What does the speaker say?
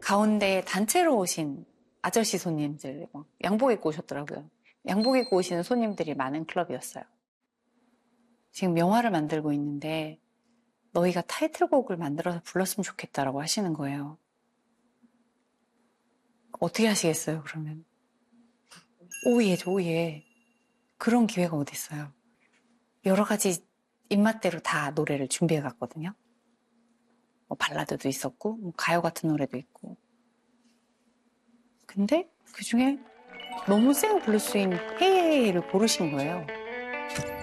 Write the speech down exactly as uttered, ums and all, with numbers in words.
가운데 단체로 오신 아저씨 손님들, 막 양복 입고 오셨더라고요. 양복 입고 오시는 손님들이 많은 클럽이었어요. 지금 영화를 만들고 있는데 너희가 타이틀곡을 만들어서 불렀으면 좋겠다라고 하시는 거예요. 어떻게 하시겠어요, 그러면? 오예죠, 오예. 그런 기회가 어디 있어요. 여러 가지 입맛대로 다 노래를 준비해 갔거든요. 뭐 발라드도 있었고, 뭐 가요 같은 노래도 있고. 근데 그 중에 너무 쌩 블루스인 헤이헤이를 고르신 거예요.